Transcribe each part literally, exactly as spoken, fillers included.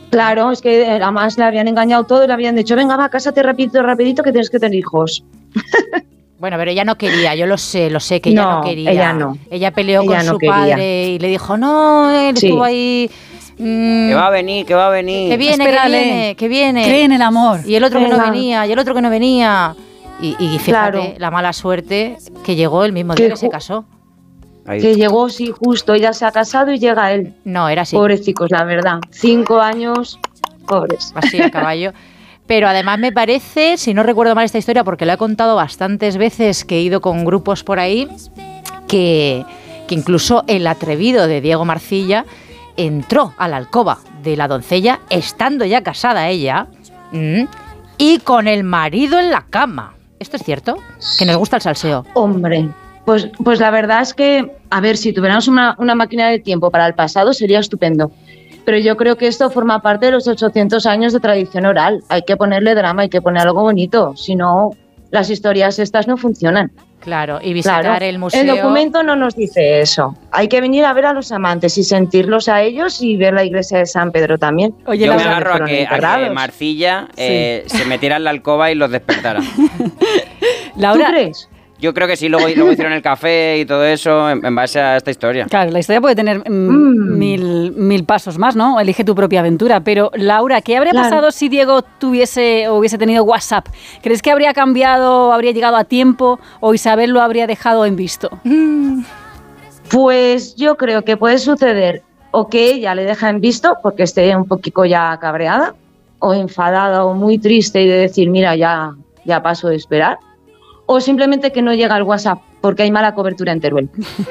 Claro, es que además le habían engañado todo y le habían dicho, venga, va, cásate rapidito, rapidito, que tienes que tener hijos. Bueno, pero ella no quería, yo lo sé, lo sé, que ella no, no quería. Ella no. Ella peleó ella con no su quería. padre y le dijo, no, él sí. estuvo ahí... Mm, que va a venir, que va a venir. Que viene, Espérale. que viene, que viene. Cree en el amor. Y el otro Venga. que no venía, y el otro que no venía. Y, y fíjate, claro. la mala suerte que llegó el mismo día que, que se casó. Ahí. Que llegó, sí, justo, ella se ha casado y llega él. No, era así. Pobrecicos, la verdad. Cinco años, pobres. Así, a caballo. Pero además me parece, si no recuerdo mal esta historia, porque la he contado bastantes veces que he ido con grupos por ahí, que, que incluso el atrevido de Diego Marcilla entró a la alcoba de la doncella, estando ya casada ella, mmm, y con el marido en la cama. ¿Esto es cierto? Que nos gusta el salseo. Hombre... Pues, pues la verdad es que, a ver, si tuviéramos una, una máquina de tiempo para el pasado sería estupendo. Pero yo creo que esto forma parte de los ochocientos años de tradición oral. Hay que ponerle drama, hay que poner algo bonito. Si no, las historias estas no funcionan. Claro, y visitar claro. el museo... El documento no nos dice eso. Hay que venir a ver a los amantes y sentirlos a ellos y ver la iglesia de San Pedro también. Oye, yo me agarro a que, a que Marcilla eh, sí. se metiera en la alcoba y los despertara. Laura, ¿tú crees? Yo creo que sí, luego, luego hicieron el café y todo eso en, en base a esta historia. Claro, la historia puede tener mm. mil, mil pasos más, ¿no? Elige tu propia aventura. Pero, Laura, ¿qué habría claro. pasado si Diego tuviese o hubiese tenido WhatsApp? ¿Crees que habría cambiado, habría llegado a tiempo o Isabel lo habría dejado en visto? Pues yo creo que puede suceder o que ella le deja en visto porque esté un poquito ya cabreada o enfadada o muy triste y de decir, mira, ya, ya paso de esperar. O simplemente que no llega al WhatsApp porque hay mala cobertura en Teruel.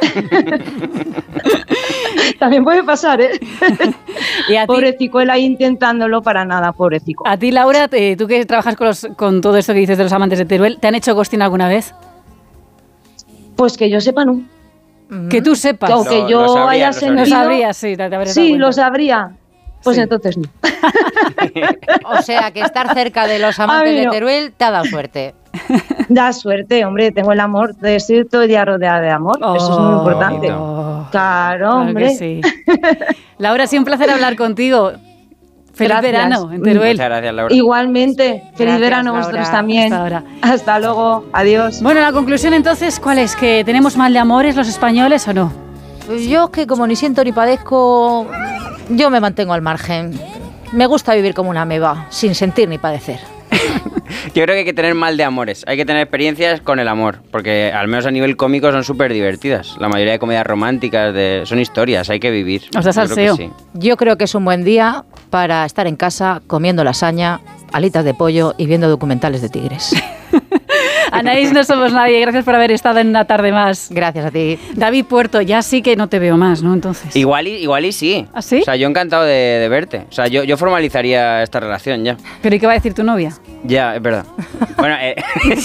También puede pasar, ¿eh? ¿Y a ti? Pobrecico, él ahí intentándolo para nada, pobrecico. A ti, Laura, te, tú que trabajas con, los, con todo esto que dices de los amantes de Teruel, ¿te han hecho ghosting alguna vez? Pues que yo sepa, no. Que tú sepas. O que lo, yo lo sabría, haya lo sentido. Lo sabrías, sí. Te, te sí, lo sabría. Pues sí. Entonces no. O sea, que estar cerca de los amantes no. de Teruel te ha dado suerte. Da suerte, hombre, tengo el amor, de estoy todo el día rodeada de amor, oh, eso es muy importante. Oh, claro, hombre. Claro sí. Laura, ha sido un placer hablar contigo. Feliz gracias. verano en Teruel. Muchas gracias, Laura. Igualmente, feliz gracias, verano Laura. vosotros también. Hasta ahora. Hasta luego, adiós. Bueno, la conclusión entonces, ¿cuál es? ¿Que tenemos mal de amores los españoles o no? Pues yo es que como ni siento ni padezco, yo me mantengo al margen. Me gusta vivir como una ameba, sin sentir ni padecer. Yo creo que hay que tener mal de amores, hay que tener experiencias con el amor, porque al menos a nivel cómico son súper divertidas. La mayoría de comedias románticas de, son historias, hay que vivir. Os da salseo. Sí. Yo creo que es un buen día para estar en casa comiendo lasaña, alitas de pollo y viendo documentales de tigres. Anaís, no somos nadie. Gracias por haber estado en una tarde más. Gracias a ti. David Puerto, ya sí que no te veo más, ¿no? Entonces. Igual y, igual y sí. ¿Ah, sí? O sea, yo encantado de, de verte. O sea, yo, yo formalizaría esta relación ya. ¿Pero y qué va a decir tu novia? Ya, es verdad. Bueno, eh...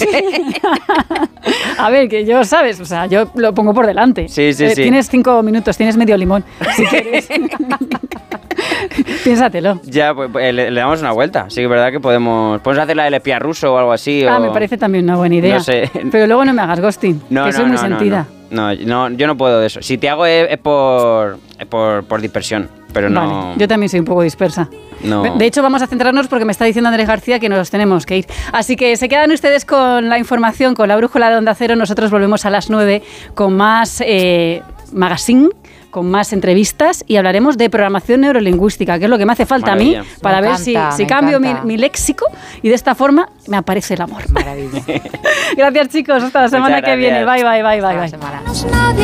A ver, que yo, ¿sabes? O sea, yo lo pongo por delante. Sí, sí, eh, sí. Tienes cinco minutos, tienes medio limón, si quieres. Piénsatelo. Ya, pues le, le damos una vuelta. Sí que es verdad que podemos... Podemos hacer la del espía ruso o algo así. Ah, o... me parece también una buena idea. No sé. Pero luego no me hagas ghosting, no, que no, soy muy no, sentida. No, no, no, yo no puedo de eso. Si te hago es, es, por, es por, por dispersión, pero no... Vale, yo también soy un poco dispersa. No. De hecho, vamos a centrarnos porque me está diciendo Andrés García que nos tenemos que ir. Así que se quedan ustedes con la información, con la brújula de Onda Cero. Nosotros volvemos a las nueve con más eh, magazine, con más entrevistas y hablaremos de programación neurolingüística, que es lo que me hace falta Maravilla. a mí para me ver encanta, si, si cambio mi, mi léxico y de esta forma me aparece el amor. Maravilla. Gracias, chicos. Hasta la semana Muchas que gracias. viene. Bye, bye, bye, bye. Hasta bye. la semana.